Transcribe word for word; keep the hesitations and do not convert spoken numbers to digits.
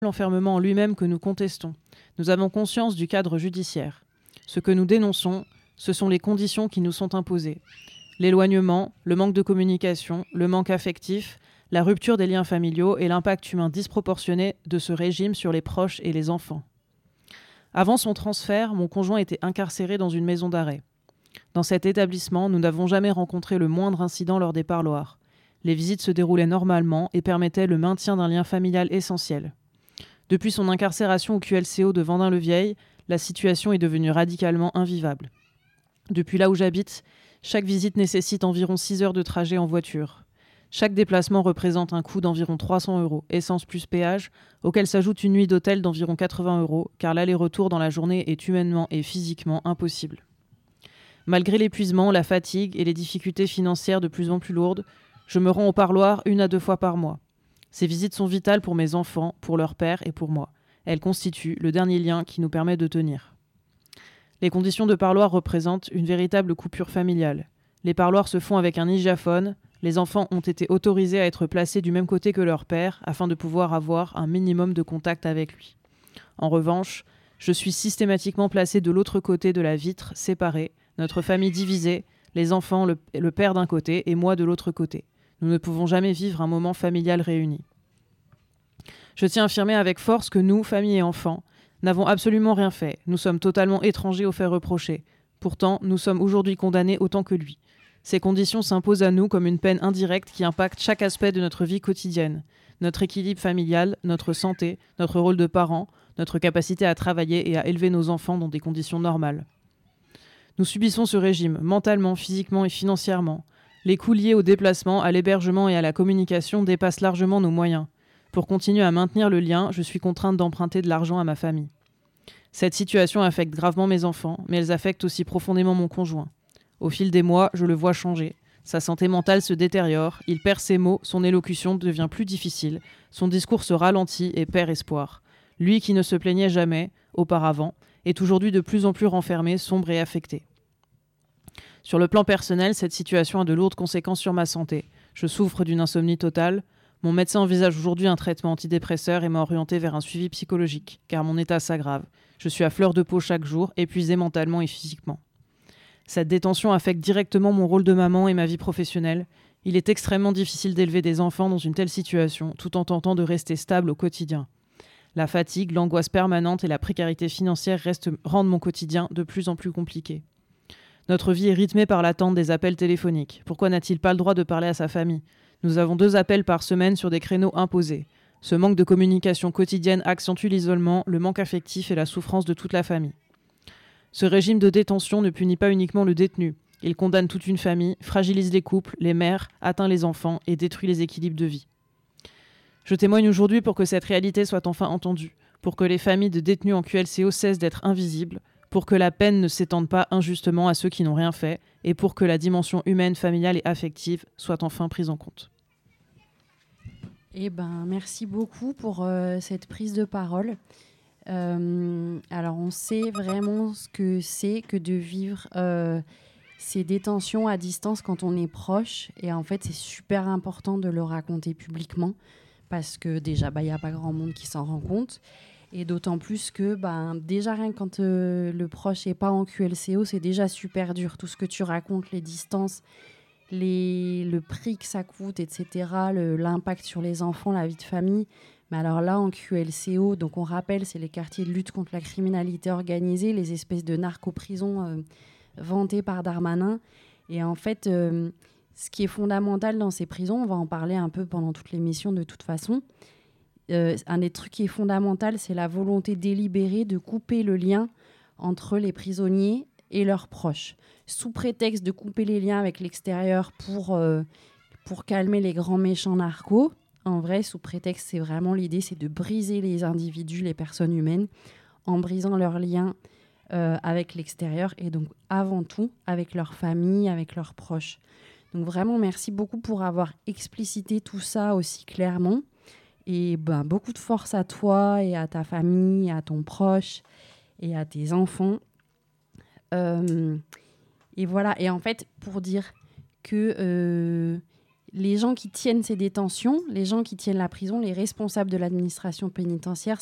l'enfermement en lui-même que nous contestons. Nous avons conscience du cadre judiciaire. Ce que nous dénonçons, ce sont les conditions qui nous sont imposées. L'éloignement, le manque de communication, le manque affectif, la rupture des liens familiaux et l'impact humain disproportionné de ce régime sur les proches et les enfants. Avant son transfert, mon conjoint était incarcéré dans une maison d'arrêt. Dans cet établissement, nous n'avons jamais rencontré le moindre incident lors des parloirs. Les visites se déroulaient normalement et permettaient le maintien d'un lien familial essentiel. Depuis son incarcération au Q L C O de Vendin-le-Vieil, la situation est devenue radicalement invivable. Depuis là où j'habite, chaque visite nécessite environ six heures de trajet en voiture. Chaque déplacement représente un coût d'environ trois cents euros, essence plus péage, auquel s'ajoute une nuit d'hôtel d'environ quatre-vingts euros, car l'aller-retour dans la journée est humainement et physiquement impossible. Malgré l'épuisement, la fatigue et les difficultés financières de plus en plus lourdes, je me rends au parloir une à deux fois par mois. Ces visites sont vitales pour mes enfants, pour leur père et pour moi. Elles constituent le dernier lien qui nous permet de tenir. Les conditions de parloir représentent une véritable coupure familiale. Les parloirs se font avec un hygiaphone. Les enfants ont été autorisés à être placés du même côté que leur père afin de pouvoir avoir un minimum de contact avec lui. En revanche, je suis systématiquement placée de l'autre côté de la vitre, séparée, notre famille divisée, les enfants, le, le père d'un côté et moi de l'autre côté. Nous ne pouvons jamais vivre un moment familial réuni. Je tiens à affirmer avec force que nous, famille et enfants, n'avons absolument rien fait. Nous sommes totalement étrangers aux faits reprochés. Pourtant, nous sommes aujourd'hui condamnés autant que lui. Ces conditions s'imposent à nous comme une peine indirecte qui impacte chaque aspect de notre vie quotidienne. Notre équilibre familial, notre santé, notre rôle de parents, notre capacité à travailler et à élever nos enfants dans des conditions normales. Nous subissons ce régime, mentalement, physiquement et financièrement. Les coûts liés au déplacement, à l'hébergement et à la communication dépassent largement nos moyens. Pour continuer à maintenir le lien, je suis contrainte d'emprunter de l'argent à ma famille. Cette situation affecte gravement mes enfants, mais elle affecte aussi profondément mon conjoint. Au fil des mois, je le vois changer. Sa santé mentale se détériore, il perd ses mots, son élocution devient plus difficile, son discours se ralentit et perd espoir. Lui qui ne se plaignait jamais, auparavant, est aujourd'hui de plus en plus renfermé, sombre et affecté. Sur le plan personnel, cette situation a de lourdes conséquences sur ma santé. Je souffre d'une insomnie totale. Mon médecin envisage aujourd'hui un traitement antidépresseur et m'a orienté vers un suivi psychologique, car mon état s'aggrave. Je suis à fleur de peau chaque jour, épuisée mentalement et physiquement. Cette détention affecte directement mon rôle de maman et ma vie professionnelle. Il est extrêmement difficile d'élever des enfants dans une telle situation, tout en tentant de rester stable au quotidien. La fatigue, l'angoisse permanente et la précarité financière restent, rendent mon quotidien de plus en plus compliqué. Notre vie est rythmée par l'attente des appels téléphoniques. Pourquoi n'a-t-il pas le droit de parler à sa famille ? Nous avons deux appels par semaine sur des créneaux imposés. Ce manque de communication quotidienne accentue l'isolement, le manque affectif et la souffrance de toute la famille. Ce régime de détention ne punit pas uniquement le détenu. Il condamne toute une famille, fragilise les couples, les mères, atteint les enfants et détruit les équilibres de vie. Je témoigne aujourd'hui pour que cette réalité soit enfin entendue, pour que les familles de détenus en Q L C O cessent d'être invisibles, pour que la peine ne s'étende pas injustement à ceux qui n'ont rien fait et pour que la dimension humaine, familiale et affective soit enfin prise en compte. Eh ben, merci beaucoup pour euh, cette prise de parole. Euh, alors, on sait vraiment ce que c'est que de vivre euh, ces détentions à distance quand on est proche. Et en fait, c'est super important de le raconter publiquement parce que déjà, bah, y a pas grand monde qui s'en rend compte. Et d'autant plus que ben, déjà, rien que quand euh, le proche n'est pas en Q L C O, c'est déjà super dur. Tout ce que tu racontes, les distances, les, le prix que ça coûte, et cetera, le, l'impact sur les enfants, la vie de famille. Mais alors là, en Q L C O, donc on rappelle, c'est les quartiers de lutte contre la criminalité organisée, les espèces de narco-prisons euh, vantées par Darmanin. Et en fait, euh, ce qui est fondamental dans ces prisons, on va en parler un peu pendant toute l'émission de toute façon, Euh, un des trucs qui est fondamental, c'est la volonté délibérée de couper le lien entre les prisonniers et leurs proches. Sous prétexte de couper les liens avec l'extérieur pour, euh, pour calmer les grands méchants narcos, en vrai, sous prétexte, c'est vraiment l'idée, c'est de briser les individus, les personnes humaines, en brisant leurs liens euh, avec l'extérieur et donc avant tout avec leur famille, avec leurs proches. Donc vraiment, merci beaucoup pour avoir explicité tout ça aussi clairement. Et ben, beaucoup de force à toi et à ta famille, à ton proche et à tes enfants. Euh, et voilà. Et en fait, pour dire que euh, les gens qui tiennent ces détentions, les gens qui tiennent la prison, les responsables de l'administration pénitentiaire